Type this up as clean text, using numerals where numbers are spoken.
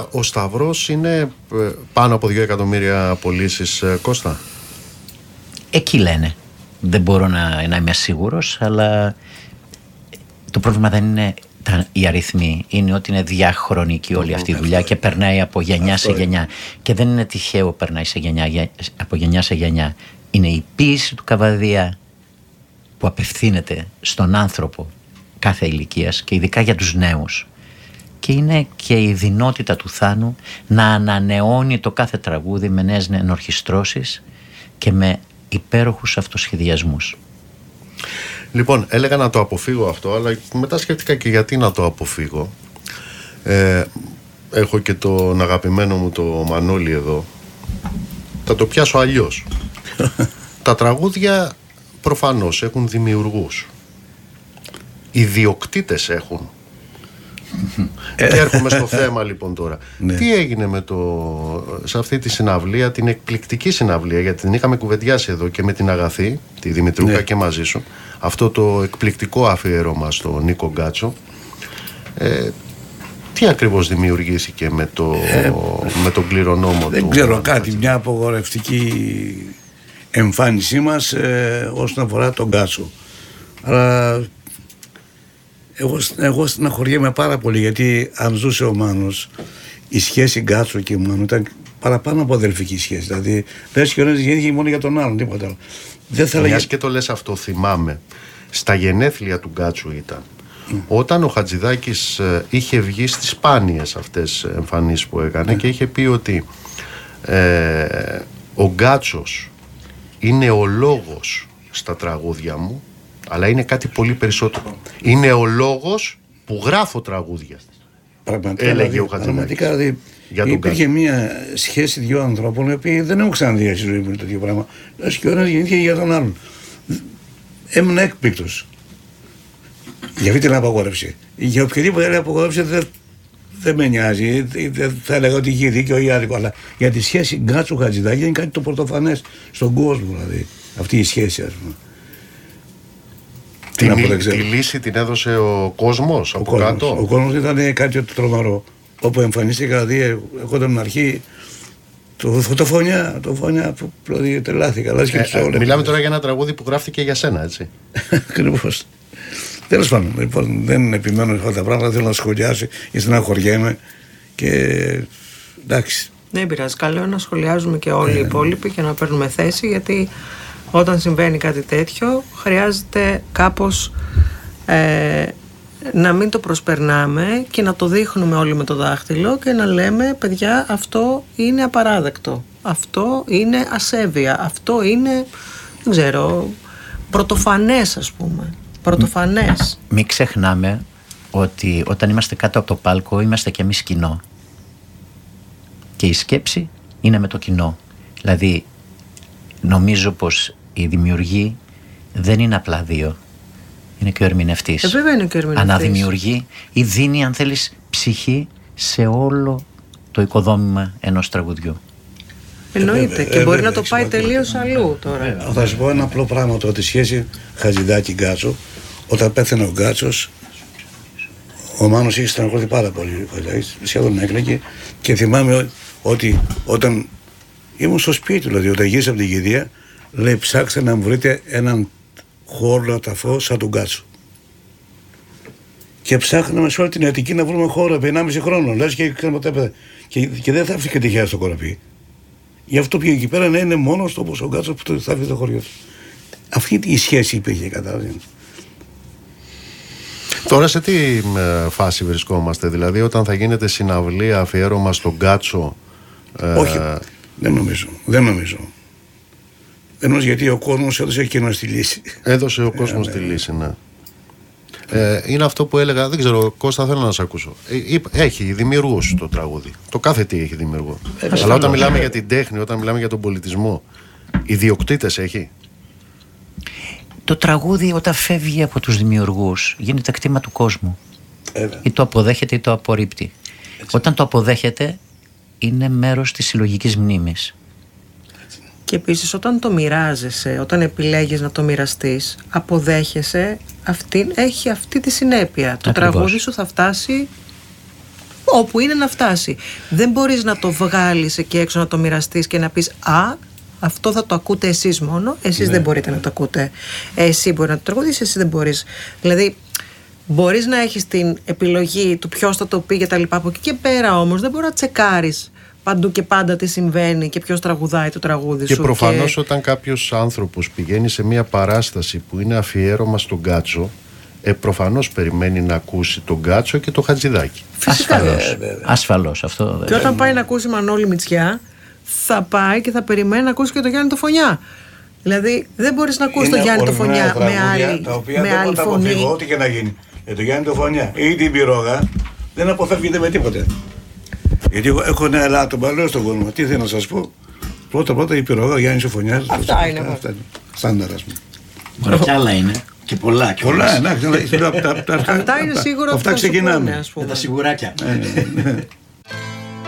ο Σταυρός είναι πάνω από 2 εκατομμύρια πωλήσεις, Κώστα? Εκεί λένε. Δεν μπορώ να είμαι σίγουρος, αλλά το πρόβλημα δεν είναι οι αριθμοί. Είναι ότι είναι διαχρονική όλη αυτή η δουλειά και περνάει από γενιά σε γενιά. Και δεν είναι τυχαίο περνάει από γενιά σε γενιά. Είναι η ποίηση του Καβαδία που απευθύνεται στον άνθρωπο κάθε ηλικίας και ειδικά για τους νέους. Και είναι και η δυνότητα του Θάνου να ανανεώνει το κάθε τραγούδι με νέες ενορχιστρώσεις και με υπέροχους αυτοσχεδιασμούς. Λοιπόν, έλεγα να το αποφύγω αυτό, αλλά μετά σκέφτηκα και γιατί να το αποφύγω. Έχω και τον αγαπημένο μου το Μανώλη εδώ. Θα το πιάσω αλλιώς. Τα τραγούδια προφανώς έχουν δημιουργούς. Οι ιδιοκτήτες έχουν. Και έρχομαι στο θέμα λοιπόν τώρα. Τι έγινε σε αυτή τη συναυλία, την εκπληκτική συναυλία, γιατί την είχαμε κουβεντιάσει εδώ και με την Αγαθή, τη Δημητρούκα, και μαζί σου, αυτό το εκπληκτικό αφιέρωμα στο Νίκο Γκάτσο. Τι ακριβώς δημιουργήθηκε με τον κληρονόμο δεν του? Δεν ξέρω κάτι, μια απογορευτική εμφάνισή μας όσον αφορά τον Γκάτσο. Αλλά εγώ στεναχωριέμαι πάρα πολύ, γιατί αν ζούσε ο Μάνος, η σχέση Γκάτσο και Μάνου ήταν παραπάνω από αδελφική σχέση. Δηλαδή, λες και ο ένας γεννήθηκε μόνο για τον άλλον, τίποτα άλλο. Μιας και το λες αυτό, θυμάμαι, στα γενέθλια του Γκάτσου ήταν. Όταν ο Χατζηδάκης είχε βγει στις σπάνιες αυτές εμφανίσεις που έκανε και είχε πει ότι ο Γκάτσος είναι ο λόγος στα τραγούδια μου, αλλά είναι κάτι πολύ περισσότερο. Είναι ο λόγος που γράφω τραγούδια. Πραγματικά, έλεγε ο Χατζηδάκης. Δηλαδή, υπήρχε μια σχέση δύο ανθρώπων οι οποίοι δεν έχουν ξαναδεί στη ζωή μου το ίδιο πράγμα. Λες και ο ένας γεννήθηκε για τον άλλον. Έμουν έκπληκτος για αυτή την απαγόρευση. Για οποιαδήποτε άλλη απαγόρευση δεν με νοιάζει. Θα έλεγα ότι είχε δίκιο ή άδικο. Αλλά για τη σχέση Γκάτσου Χατζηδάκη είναι κάτι το πρωτοφανές στον κόσμο. Δηλαδή, αυτή η σχέση, ας πούμε. Τη λύση την έδωσε ο κόσμος από κάτω. Ο κόσμος ήταν κάτι τρομερό. Όπου εμφανίστηκε, δηλαδή, εγώ ήταν αρχή το φωνιά που δηλαδή τρελάθηκα. Μιλάμε τώρα για ένα τραγούδι που γράφτηκε για σένα, έτσι. Ακριβώς. Τέλος πάντων, λοιπόν, δεν επιμένω αυτά τα πράγματα, θέλω να σχολιάσω ή στεναχωριέμαι και εντάξει. Δεν πειράζει. Καλό είναι να σχολιάζουμε και όλοι οι υπόλοιποι και να παίρνουμε θέση, γιατί όταν συμβαίνει κάτι τέτοιο χρειάζεται κάπως να μην το προσπερνάμε και να το δείχνουμε όλοι με το δάχτυλο και να λέμε, παιδιά, αυτό είναι απαράδεκτο, αυτό είναι ασέβεια, αυτό είναι, δεν ξέρω, πρωτοφανές, ας πούμε. Πρωτοφανές. Μην ξεχνάμε ότι όταν είμαστε κάτω από το πάλκο είμαστε κι εμείς κοινό. Και η σκέψη είναι με το κοινό. Δηλαδή, νομίζω πως η δημιουργή δεν είναι απλά δύο. Είναι και ο ερμηνευτής. Βέβαια είναι και ο ερμηνευτής. Αναδημιουργεί ή δίνει, αν θέλεις, ψυχή σε όλο το οικοδόμημα ενός τραγουδιού. Εννοείται. Και μπορεί να το πάει τελείως αλλού τώρα. Θα σου πω ένα απλό πράγμα, το ότι σχέση Χατζηδάκη-Γκάτσο, όταν πέθανε ο Γκάτσος, ο Μάνος είχε στεναχωρηθεί πάρα πολύ. Σχεδόν έκλαιγε και θυμάμαι ότι όταν ήμουν στο σπίτι, δηλαδή όταν γύρισα από την κηδεία, λέει, ψάξτε να μου βρείτε έναν χώρο να ταφώ σαν τον Γκάτσο. Και ψάχναμε σε όλη την Αττική να βρούμε χώρο επί 1,5 χρόνο. Λες και δεν θα έρθει και τυχαία στο Κοραπή. Γι' αυτό πήγε εκεί πέρα να είναι μόνος του όπως ο Γκάτσος που θα έρθει στο χωριό του. Αυτή η σχέση υπήρχε, κατάλαβε. Τώρα σε τι φάση βρισκόμαστε, δηλαδή όταν θα γίνεται συναυλία, αφιέρωμα στον Γκάτσο? Όχι, δεν νομίζω. Γιατί ο κόσμος έδωσε εκείνο τη λύση. Έδωσε ο κόσμος τη λύση, ναι. Είναι αυτό που έλεγα, δεν ξέρω, Κώστα, θέλω να σε ακούσω. Έχει δημιουργούς το τραγούδι. Το κάθε τι έχει δημιουργό. Αλλά όταν μιλάμε για την τέχνη, όταν μιλάμε για τον πολιτισμό, ιδιοκτήτες έχει. Το τραγούδι όταν φεύγει από τους δημιουργούς γίνεται κτήμα του κόσμου. Ή το αποδέχεται ή το απορρίπτει. Όταν το αποδέχεται είναι μέρος της συλλογικής μνήμης. Και επίσης όταν το μοιράζεσαι, όταν επιλέγεις να το μοιραστείς, αποδέχεσαι, έχει αυτή τη συνέπεια. Το τραγούδι σου θα φτάσει Όπου είναι να φτάσει. Δεν μπορείς να το βγάλεις εκεί έξω, να το μοιραστείς και να πεις αυτό θα το ακούτε εσείς μόνο. Εσείς δεν μπορείτε να το ακούτε. Εσύ μπορεί να το τραγουδήσεις, εσύ δεν μπορείς. Δηλαδή, μπορείς να έχεις την επιλογή του ποιος θα το πει και τα λοιπά. Από εκεί και πέρα όμως δεν μπορεί να τσεκάρεις παντού και πάντα τι συμβαίνει και ποιος τραγουδάει το τραγούδι σου. Και προφανώς όταν κάποιος άνθρωπος πηγαίνει σε μια παράσταση που είναι αφιέρωμα στον Γκάτσο, προφανώς περιμένει να ακούσει τον Γκάτσο και το Χατζηδάκι. Φυσικά. Ασφαλώς αυτό. Και όταν πάει να ακούσει Μανώλη Μητσιά, θα πάει και θα περιμένει να ακούσει και τον Γιάννη το Φωνιά. Δηλαδή δεν μπορείς να ακούσει τον Γιάννη το Φωνιά με άλλη φωνή. Ό,τι και να γίνει. Το Γιάννη το Φωνιά ή την Πυρόγα δεν αποφεύγεται με τίποτε. Γιατί εγώ έχω ένα ελάττωμα, λέω στον κόσμο. Τι θέλω να σας πω. Πρώτα η Πυρόγα, ο Γιάννης ο Φωνιάς. Αυτά είναι. Στάνταρ, ας πούμε. Μπορεί κι άλλα είναι. Και πολλά. Πολλά, εντάξει. Αυτά είναι σίγουρα. Αυτά ξεκινάμε. Με τα σιγουράκια.